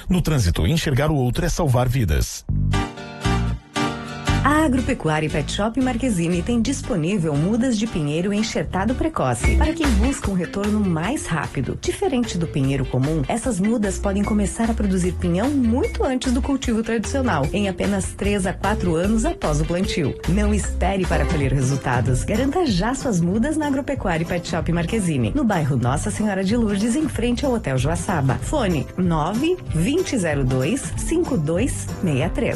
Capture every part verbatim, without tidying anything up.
No trânsito, enxergar o outro é salvar vidas. A Agropecuária e Pet Shop Marquezine tem disponível mudas de pinheiro enxertado precoce para quem busca um retorno mais rápido. Diferente do pinheiro comum, essas mudas podem começar a produzir pinhão muito antes do cultivo tradicional, em apenas três a quatro anos após o plantio. Não espere para colher resultados. Garanta já suas mudas na Agropecuária e Pet Shop Marquezine, no bairro Nossa Senhora de Lourdes, em frente ao Hotel Joaçaba. Fone nove vinte zero dois cinco dois seis três.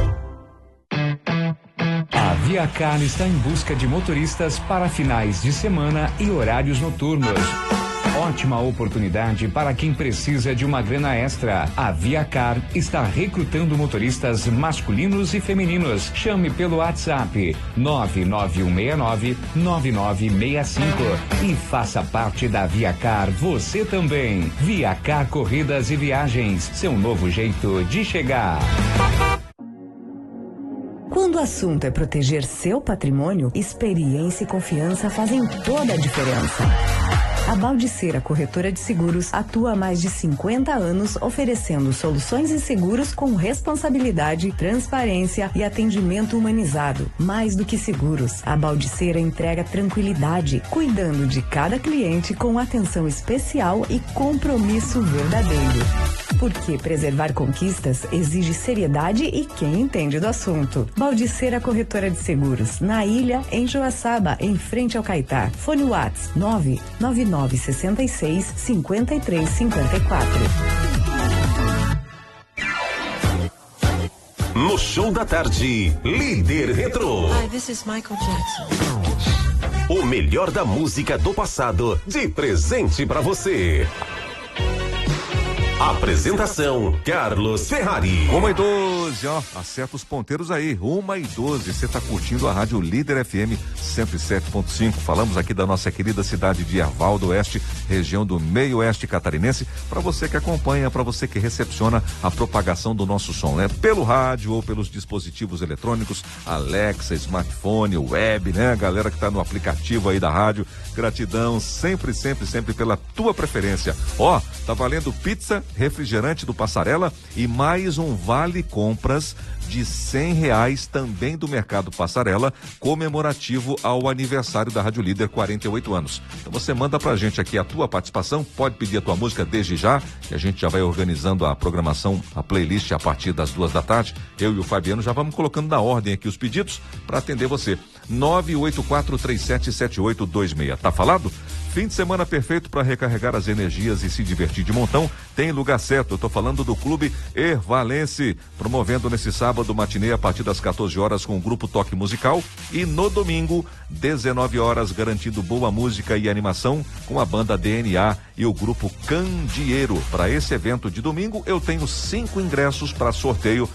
A ViaCar está em busca de motoristas para finais de semana e horários noturnos. Ótima oportunidade para quem precisa de uma grana extra. A ViaCar está recrutando motoristas masculinos e femininos. Chame pelo WhatsApp nove nove um seis nove nove nove seis cinco e faça parte da ViaCar você também. ViaCar Corridas e Viagens, seu novo jeito de chegar. Quando o assunto é proteger seu patrimônio, experiência e confiança fazem toda a diferença. A Baldiceira Corretora de Seguros atua há mais de cinquenta anos oferecendo soluções em seguros com responsabilidade, transparência e atendimento humanizado. Mais do que seguros, a Baldiceira entrega tranquilidade, cuidando de cada cliente com atenção especial e compromisso verdadeiro. Porque preservar conquistas exige seriedade e quem entende do assunto. Baldiceira Corretora de Seguros, na Ilha, em Joaçaba, em frente ao Caetá. Fone Whats nove nove nove seis seis cinco três cinco quatro. No Show da Tarde, Líder Retro. Hi, this is Michael Jackson. O melhor da música do passado, de presente pra você. Apresentação, Carlos Ferrari. Uma e doze, ó, acerta os ponteiros aí, uma e doze, você tá curtindo a rádio Líder F M cento e sete ponto cinco, falamos aqui da nossa querida cidade de Erval do Oeste, região do meio oeste catarinense, para você que acompanha, para você que recepciona a propagação do nosso som, né? Pelo rádio ou pelos dispositivos eletrônicos, Alexa, smartphone, web, né? A galera que tá no aplicativo aí da rádio, gratidão sempre, sempre, sempre pela tua preferência. Ó, tá valendo pizza, refrigerante do Passarela e mais um vale compras de cem reais também do Mercado Passarela, comemorativo ao aniversário da Rádio Líder, quarenta e oito anos. Então você manda pra gente aqui a tua participação, pode pedir a tua música desde já, e a gente já vai organizando a programação, a playlist a partir das duas da tarde. Eu e o Fabiano já vamos colocando na ordem aqui os pedidos para atender você. nove oito quatro três sete sete oito dois seis. Tá falado? Fim de semana perfeito para recarregar as energias e se divertir de montão. Tem lugar certo. Eu tô falando do Clube Ervalense, promovendo nesse sábado matinê a partir das quatorze horas com o grupo Toque Musical e no domingo, dezenove horas, garantindo boa música e animação com a banda D N A e o grupo Candeeiro. Para esse evento de domingo, eu tenho cinco ingressos para sorteio,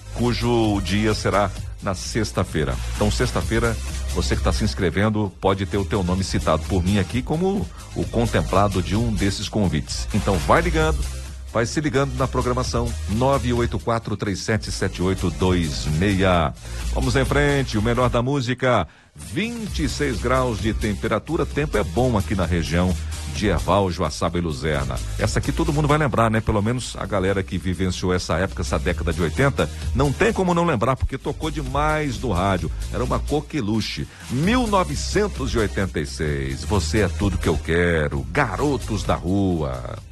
cujo dia será na sexta-feira. Então, sexta-feira, você que está se inscrevendo pode ter o teu nome citado por mim aqui como o contemplado de um desses convites. Então, vai ligando, vai se ligando na programação nove oito quatro três sete sete oito dois seis. Vamos em frente, o melhor da música, vinte e seis graus de temperatura, tempo é bom aqui na região de Erval, Joaçaba e Luzerna. Essa aqui todo mundo vai lembrar, né? Pelo menos a galera que vivenciou essa época, essa década de oitenta, não tem como não lembrar, porque tocou demais no rádio. Era uma coqueluche. mil novecentos e oitenta e seis, Você é Tudo Que Eu Quero, Garotos da Rua.